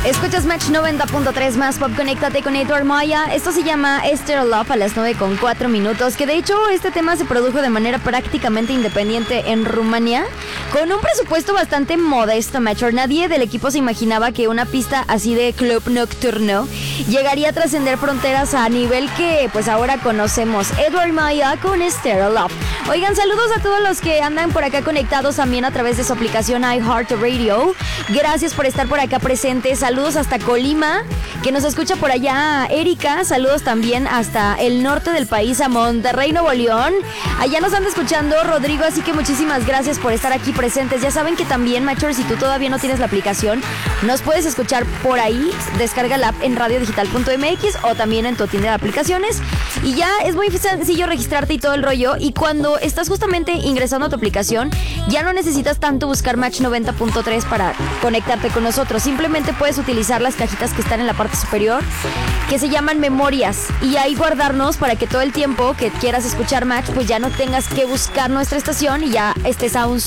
Escuchas Match 90.3 más pop, conéctate con Edward Maya. Esto se llama Esther Love a las 9:04, que de hecho este tema se produjo de manera prácticamente independiente en Rumania, con un presupuesto bastante modesto, Matcher. Nadie del equipo se imaginaba que una pista así de club nocturno llegaría a trascender fronteras a nivel que pues ahora conocemos. Edward Maya con Esther Love. Oigan, saludos a todos los que andan por acá conectados también a través de su aplicación iHeartRadio. Gracias por estar por acá presentes. Saludos hasta Colima, que nos escucha por allá Erika. Saludos también hasta el norte del país, a Monterrey, Nuevo León. Allá nos anda escuchando Rodrigo, así que muchísimas gracias por estar aquí presentes. Ya saben que también, Matcher, si tú todavía no tienes la aplicación, nos puedes escuchar por ahí. Descarga la app en radiodigital.mx o también en tu tienda de aplicaciones. Y ya es muy sencillo registrarte y todo el rollo. Y cuando estás justamente ingresando a tu aplicación, ya no necesitas tanto buscar Match 90.3 para conectarte con nosotros. Simplemente puedes utilizar las cajitas que están en la parte superior, que se llaman memorias, y ahí guardarnos para que todo el tiempo que quieras escuchar Match, pues ya no tengas que buscar nuestra estación y ya estés a un